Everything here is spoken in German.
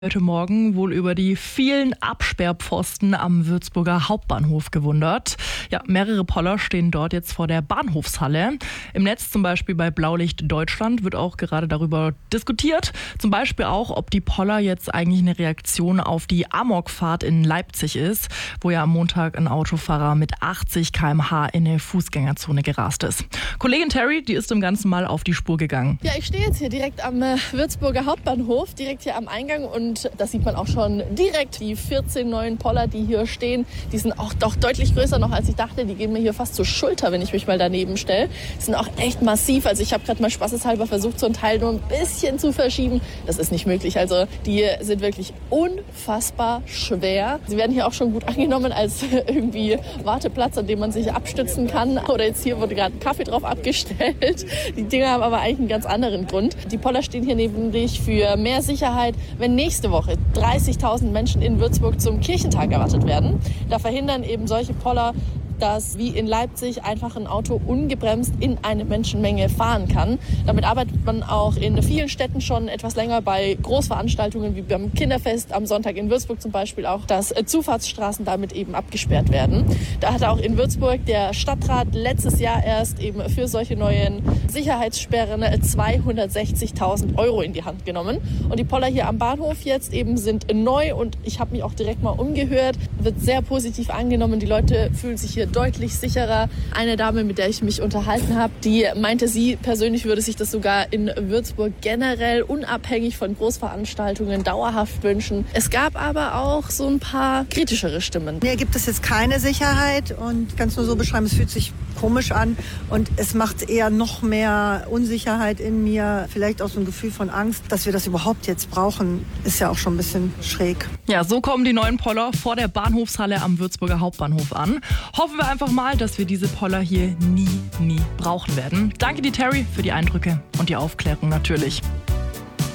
Heute Morgen wohl über die vielen Absperrpfosten am Würzburger Hauptbahnhof gewundert. Ja, mehrere Poller stehen dort jetzt vor der Bahnhofshalle. Im Netz, zum Beispiel bei Blaulicht Deutschland, wird auch gerade darüber diskutiert. Zum Beispiel auch, ob die Poller jetzt eigentlich eine Reaktion auf die Amokfahrt in Leipzig ist, wo ja am Montag ein Autofahrer mit 80 km/h in eine Fußgängerzone gerast ist. Kollegin Terry, die ist dem Ganzen mal auf die Spur gegangen. Ja, ich stehe jetzt hier direkt am Würzburger Hauptbahnhof, direkt hier am Eingang, und das sieht man auch schon direkt. Die 14 neuen Poller, die hier stehen, die sind auch doch deutlich größer noch, als ich dachte. Die gehen mir hier fast zur Schulter, wenn ich mich mal daneben stelle. Die sind auch echt massiv. Also ich habe gerade mal spaßeshalber versucht, so ein Teil nur ein bisschen zu verschieben. Das ist nicht möglich. Also die sind wirklich unfassbar schwer. Sie werden hier auch schon gut angenommen als irgendwie Warteplatz, an dem man sich abstützen kann. Oder jetzt hier wurde gerade ein Kaffee drauf abgestellt. Die Dinger haben aber eigentlich einen ganz anderen Grund. Die Poller stehen hier nämlich für mehr Sicherheit, wenn nächste Woche 30.000 Menschen in Würzburg zum Kirchentag erwartet werden. Da verhindern eben solche Poller, dass wie in Leipzig einfach ein Auto ungebremst in eine Menschenmenge fahren kann. Damit arbeitet man auch in vielen Städten schon etwas länger bei Großveranstaltungen wie beim Kinderfest am Sonntag in Würzburg zum Beispiel auch, dass Zufahrtsstraßen damit eben abgesperrt werden. Da hat auch in Würzburg der Stadtrat letztes Jahr erst eben für solche neuen Sicherheitssperren 260.000 € in die Hand genommen. Und die Poller hier am Bahnhof jetzt eben sind neu, und ich habe mich auch direkt mal umgehört. Wird sehr positiv angenommen. Die Leute fühlen sich hier deutlich sicherer. Eine Dame, mit der ich mich unterhalten habe, die meinte, sie persönlich würde sich das sogar in Würzburg generell unabhängig von Großveranstaltungen dauerhaft wünschen. Es gab aber auch so ein paar kritischere Stimmen. Mir gibt es jetzt keine Sicherheit, und ich kann es nur so beschreiben, es fühlt sich komisch an und es macht eher noch mehr Unsicherheit in mir, vielleicht auch so ein Gefühl von Angst, dass wir das überhaupt jetzt brauchen, ist ja auch schon ein bisschen schräg. Ja, so kommen die neuen Poller vor der Bahnhofshalle am Würzburger Hauptbahnhof an. Hoffen wir einfach mal, dass wir diese Poller hier nie brauchen werden. Danke dir, Terry, für die Eindrücke und die Aufklärung natürlich.